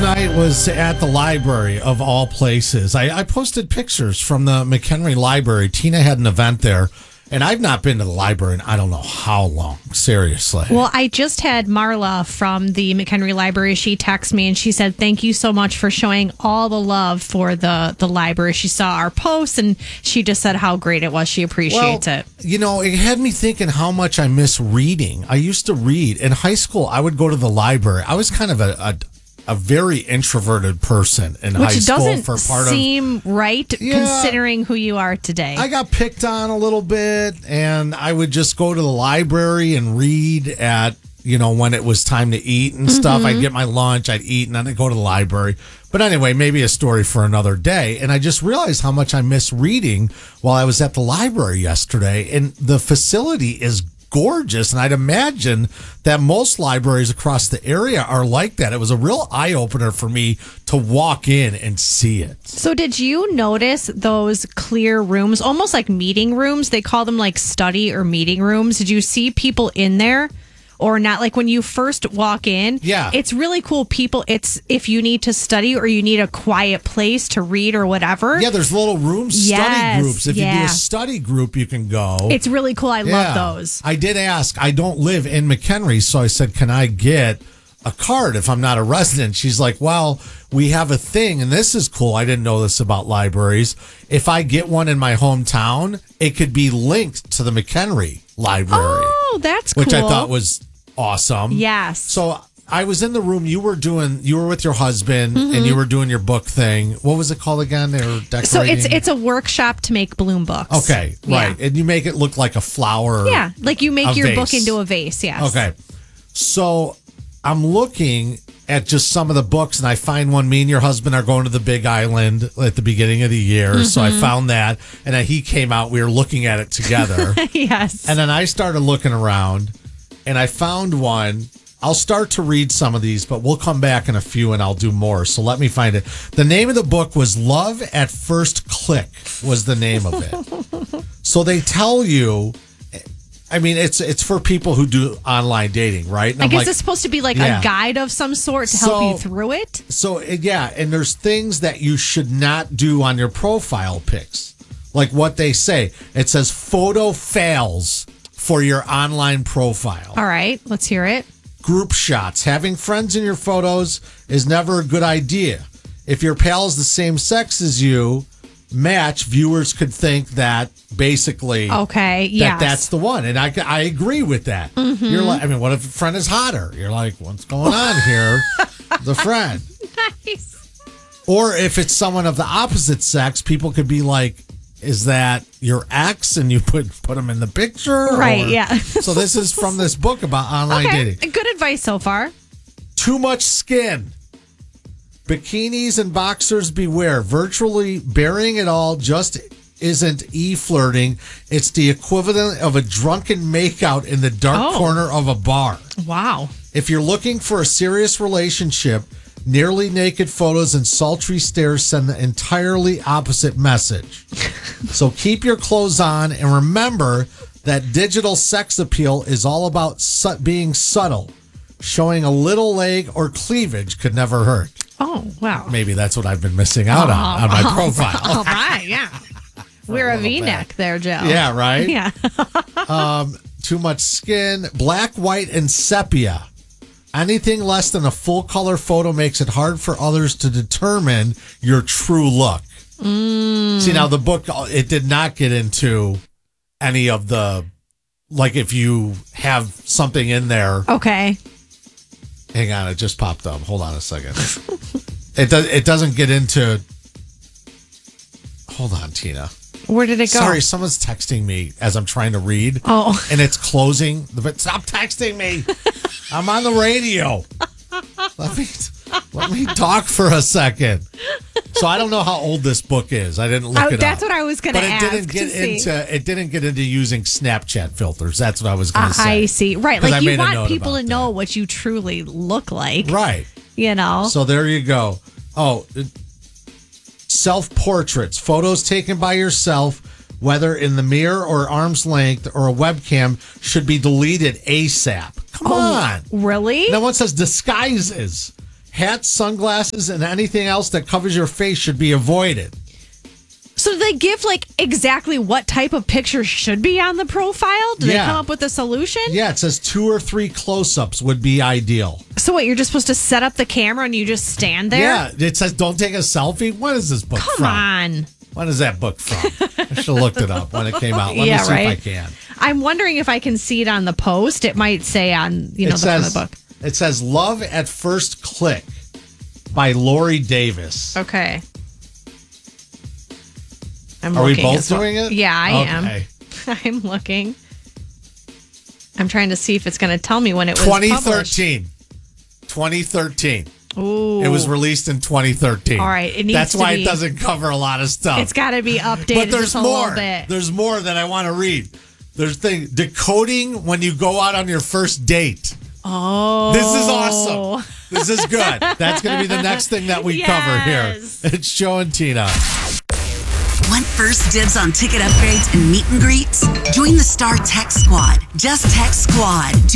last night was at the library of all places. I posted pictures from the McHenry Library. Tina had an event there, and I've not been to the library in I don't know how long, seriously. Well, I just had Marla from the McHenry Library. She texted me and she said, thank you so much for showing all the love for the library. She saw our posts and she just said how great it was. She appreciates it. You know, it had me thinking how much I miss reading. I used to read. In high school, I would go to the library. I was kind of a very introverted person in high school. Which doesn't seem right considering who you are today. I got picked on a little bit, and I would just go to the library and read at, when it was time to eat and stuff. I'd get my lunch, I'd eat, and then I'd go to the library. But anyway, maybe a story for another day. And I just realized how much I miss reading while I was at the library yesterday. And the facility is gorgeous, and I'd imagine that most libraries across the area are like that. It was a real eye-opener for me to walk in and see it. So did you notice those clear rooms, almost like meeting rooms? They call them like study or meeting rooms. Did you see people in there? Or not? Like when you first walk in, it's really cool. People, it's if you need to study or you need a quiet place to read or whatever. Yeah, there's little rooms, study groups. If you do a study group, you can go. It's really cool. I love those. I did ask. I don't live in McHenry, so I said, can I get a card if I'm not a resident? She's like, well, we have a thing, and this is cool. I didn't know this about libraries. If I get one in my hometown, it could be linked to the McHenry Library. Oh, that's cool. Which I thought was awesome. Yes. So I was in the room. You were with your husband and you were doing your book thing. What was it called again? They were decorating. So it's a workshop to make bloom books. Okay, right. And you make it look like a flower. Yeah, like you make your vase. book into a vase. Yes. Okay. So I'm looking at just some of the books, and I find one. Me and your husband are going to the Big Island at the beginning of the year. So I found that, and then he came out. We were looking at it together. Yes. And then I started looking around, and I found one. I'll start to read some of these, but we'll come back in a few and I'll do more. So let me find it. The name of the book was Love at First Click was the name of it. So they tell you, I mean, it's for people who do online dating, right? And I guess it's supposed to be like a guide of some sort to help you through it. So, and there's things that you should not do on your profile pics. Like what they say. It says photo fails for your online profile. All right, let's hear it. Group shots. Having friends in your photos is never a good idea. If your pal is the same sex as you, viewers could think that basically that's the one. And I agree with that. You're like, what if a friend is hotter? You're like, what's going on here? The friend. Nice. Or if it's someone of the opposite sex, people could be like, is that your ex and you put them in the picture? Right, yeah. So this is from this book about online dating. Good advice so far. Too much skin. Bikinis and boxers beware. Virtually burying it all just isn't e-flirting. It's the equivalent of a drunken makeout in the dark corner of a bar. Wow. If you're looking for a serious relationship, nearly naked photos and sultry stares send the entirely opposite message. So keep your clothes on and remember that digital sex appeal is all about being subtle. Showing a little leg or cleavage could never hurt. Oh, wow. Maybe that's what I've been missing out on my profile. All right, yeah. We're a V-neck there, Joe. Yeah, right? Yeah. Too much skin. Black, white, and sepia. Anything less than a full color photo makes it hard for others to determine your true look. See, now the book, it did not get into any of the, like if you have something in there. Okay. Hang on, it just popped up. Hold on a second. It doesn't get into. Hold on, Tina. Where did it go? Sorry, someone's texting me as I'm trying to read. Oh. And it's closing. But stop texting me. I'm on the radio. Let me talk for a second. So I don't know how old this book is. I didn't look it up. That's what I was going to ask. But it didn't get into using Snapchat filters. That's what I was going to say. I see. Right. Like you want people to know what you truly look like. Right. You know. So there you go. Oh, self-portraits, photos taken by yourself, whether in the mirror or arm's length or a webcam, should be deleted ASAP. Come on. Really? Now one says disguises. Hats, sunglasses, and anything else that covers your face should be avoided. So do they give like exactly what type of picture should be on the profile? Do they come up with a solution? Yeah, it says 2 or 3 close-ups would be ideal. So what, you're just supposed to set up the camera and you just stand there? Yeah, it says don't take a selfie. What is this book from? Come on. When is that book from? I should have looked it up when it came out. Let me see if I can. I'm wondering if I can see it on the post. It might say on, the front of the book. It says Love at First Click by Lori Davis. Okay. Are we both doing it? Yeah, I am. I'm looking. I'm trying to see if it's going to tell me when it was 2013. 2013. Ooh. It was released in 2013. All right. That's why it doesn't cover a lot of stuff. It's got to be updated but there's just a more. little bit. There's more that I want to read. There's decoding when you go out on your first date. Oh. This is awesome. This is good. That's going to be the next thing that we cover here. It's Joe and Tina. Want first dibs on ticket upgrades and meet and greets? Join the Star Text Squad. Just text SQUAD to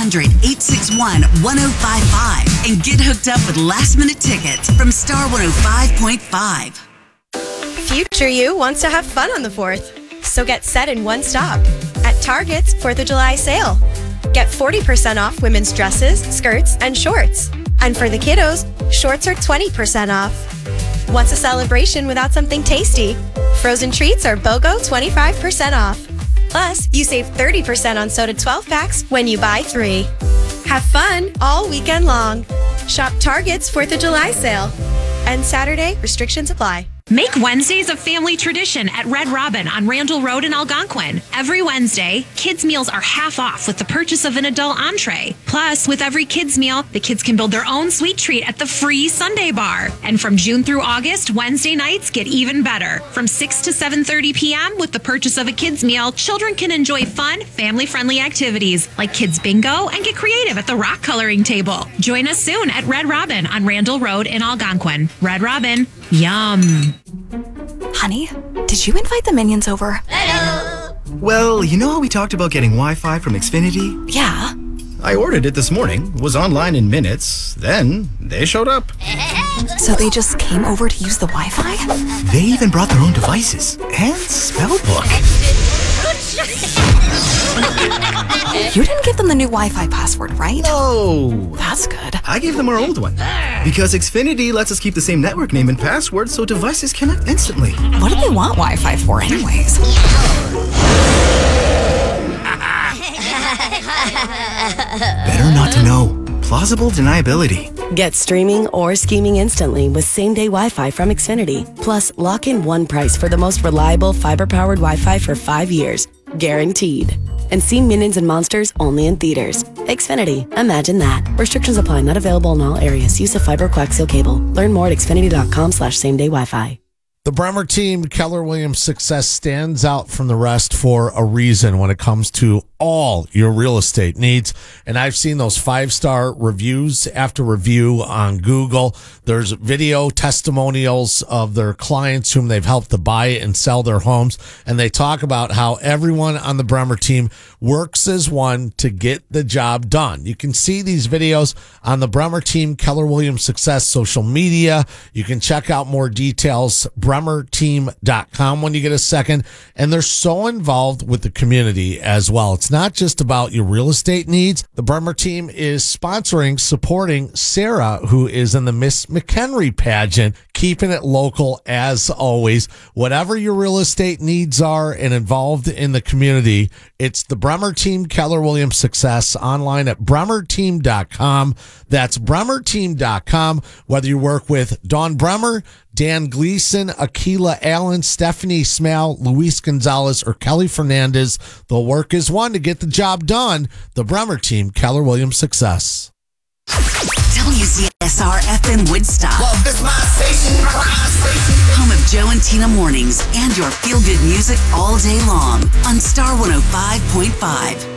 800-861-1055 and get hooked up with last-minute tickets from Star 105.5. Future you wants to have fun on the 4th, so get set in one stop at Target's 4th of July sale. Get 40% off women's dresses, skirts, and shorts. And for the kiddos, shorts are 20% off. What's a celebration without something tasty? Frozen treats are BOGO 25% off. Plus, you save 30% on soda 12 packs when you buy 3. Have fun all weekend long. Shop Target's 4th of July sale. And Saturday, restrictions apply. Make Wednesdays a family tradition at Red Robin on Randall Road in Algonquin. Every Wednesday, kids' meals are half off with the purchase of an adult entree. Plus, with every kids' meal, the kids can build their own sweet treat at the free Sunday bar. And from June through August, Wednesday nights get even better. From 6 to 7:30 p.m. with the purchase of a kids' meal, children can enjoy fun, family-friendly activities like kids bingo and get creative at the rock coloring table. Join us soon at Red Robin on Randall Road in Algonquin. Red Robin, yum. Honey, did you invite the minions over? Hello. Well, you know how we talked about getting Wi-Fi from Xfinity? Yeah. I ordered it this morning, was online in minutes, then they showed up. So they just came over to use the Wi-Fi? They even brought their own devices and spell book. You didn't give them the new Wi-Fi password, right? No. That's good. I gave them our old one. Because Xfinity lets us keep the same network name and password so devices connect instantly. What do they want Wi-Fi for anyways? Better not to know. Plausible deniability. Get streaming or scheming instantly with same-day Wi-Fi from Xfinity. Plus, lock in one price for the most reliable fiber-powered Wi-Fi for 5 years. Guaranteed. And see Minions and Monsters only in theaters. Xfinity. Imagine that. Restrictions apply. Not available in all areas. Use of fiber coaxial cable. Learn more at xfinity.com/same-day Wi-Fi. The Bremer team, Keller Williams Success, stands out from the rest for a reason when it comes to all your real estate needs. And I've seen those 5-star reviews after review on Google. There's video testimonials of their clients whom they've helped to buy and sell their homes. And they talk about how everyone on the Bremer team works as one to get the job done. You can see these videos on the Bremer team, Keller Williams Success social media. You can check out more details, bremerteam.com when you get a second. And they're so involved with the community as well. It's not just about your real estate needs. The Bremer team is supporting Sarah, who is in the Miss McHenry pageant, keeping it local as always. Whatever your real estate needs are and involved in the community, it's the Bremer team, Keller Williams Success, online at bremerteam.com. That's bremerteam.com. Whether you work with Dawn Bremer, Dan Gleason, Akila Allen, Stephanie Smale, Luis Gonzalez, or Kelly Fernandez, they'll work as one to get the job done. The Bremer team, Keller Williams Success. WCSR FM Woodstock. Love this my station, home of Joe and Tina mornings and your feel-good music all day long on Star 105.5.